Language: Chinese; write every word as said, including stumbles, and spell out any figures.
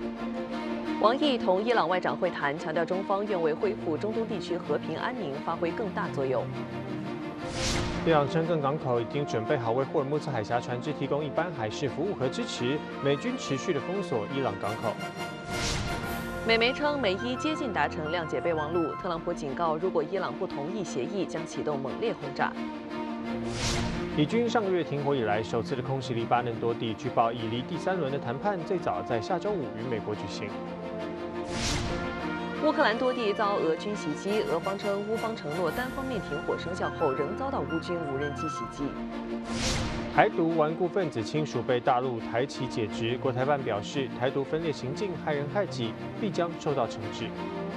王毅同伊朗外长会谈，强调中方愿为恢复中东地区和平安宁发挥更大作用。 伊朗真更港口已经准备好为霍尔木兹海峡船只提供一般海事服务和支持，美军持续的封锁伊朗港口。 美媒称，美伊接近达成谅解备忘录。特朗普警告，如果伊朗不同意协议，将启动猛烈轰炸。 以军上个月停火以来首次的空袭黎巴嫩多地，据报以离第三轮的谈判最早在下周五与美国举行。 乌克兰多地遭俄军袭击，俄方称乌方承诺单方面停火生效后，仍遭到乌军无人机袭击。 台独顽固分子亲属被大陆台企解职，国台办表示，台独分裂行径害人害己，必将受到惩治。